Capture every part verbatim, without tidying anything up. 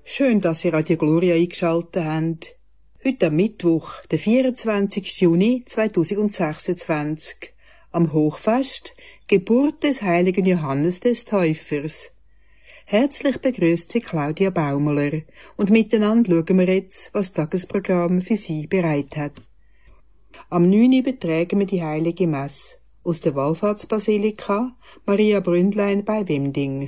Schön, dass Sie Radio Gloria eingeschaltet haben. Heute am Mittwoch, der vierundzwanzigsten Juni zweitausendsechsundzwanzig, am Hochfest, Geburt des heiligen Johannes des Täufers. Herzlich begrüßt Sie Claudia Baumler und miteinander schauen wir jetzt, was das Tagesprogramm für Sie bereit hat. Am neun Uhr übertragen wir die heilige Messe aus der Wallfahrtsbasilika Maria Bründlein bei Wimding.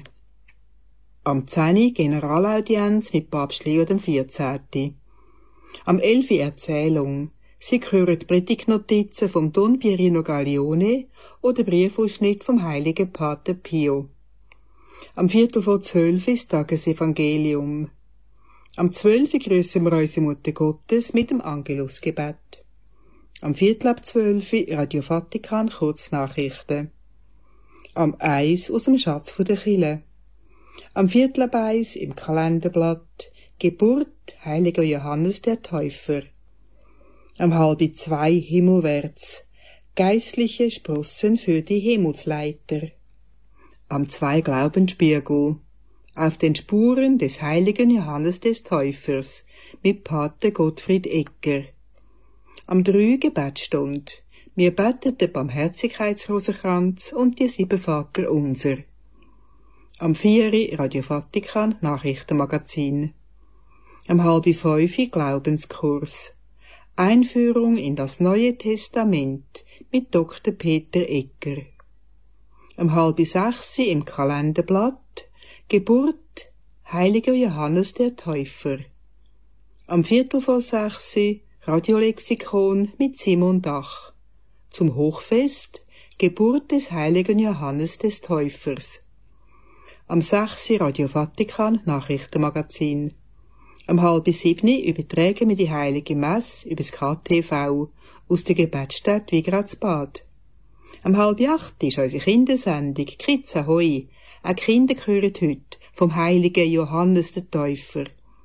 Am zehn Uhr Generalaudienz mit Papst Leo der vierzehnten Am elf Uhr Erzählung. Sie hören Predigtnotizen vom Don Pierino Gaglione oder Briefausschnitt vom heiligen Pater Pio. Am Viertel vor zwölf ist Tagesevangelium. Am zwölf Uhr grüßen wir unsere Mutter Gottes mit dem Angelusgebet. Am Viertel ab zwölf Uhr Radio Vatikan Kurznachrichten. Am eins aus dem Schatz von der Kille. Am Viertel ab eins im Kalenderblatt Geburt heiliger Johannes der Täufer. Am halb zwei himmelwärts geistliche Sprossen für die Himmelsleiter. Am zwei Glaubensspiegel auf den Spuren des heiligen Johannes des Täufers mit Pater Gottfried Egger. Am drei Gebetstund. Wir beten den Barmherzigkeitsrosenkranz und die sieben Vater unser. Am vier Uhr Radio Vatikan Nachrichtenmagazin. Am halb fünf Glaubenskurs. Einführung in das Neue Testament mit Doktor Peter Egger. Am halb sechs im Kalenderblatt Geburt heiliger Johannes der Täufer. Am Viertel vor sechs Radiolexikon mit Simon Dach. Zum Hochfest Geburt des heiligen Johannes des Täufers. Am sechs Uhr Radio Vatikan Nachrichtenmagazin. Am halb sieben übertragen wir die heilige Messe über das K T V aus der Gebetsstätte Wigradsbad. Am halb acht ist unsere Kindersendung Kids Ahoi. Auch Kinder hören heute vom heiligen Johannes der Täufer.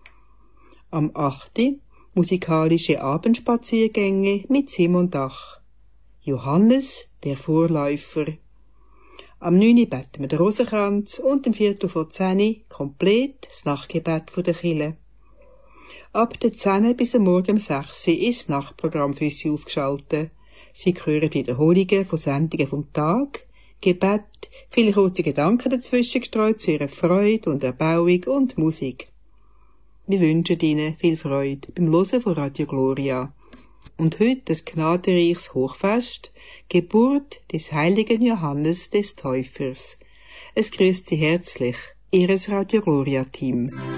Am acht Uhr musikalische Abendspaziergänge mit Simon Dach. Johannes, der Vorläufer. Am neun Uhr beten wir den Rosenkranz und im Viertel vor zehn komplett das Nachtgebet von der Kirche. Ab der zehn bis am Morgen um sechs ist das Nachtprogramm für Sie aufgeschaltet. Sie hören Wiederholungen von Sendungen vom Tag, Gebet, viele kurze Gedanken dazwischen gestreut zu Ihrer Freude und Erbauung und Musik. Wir wünschen Ihnen viel Freude beim Hören von Radio Gloria. Und heute das gnadenreiches Hochfest, Geburt des heiligen Johannes des Täufers. Es grüßt Sie herzlich, Ihres Radio Gloria Team.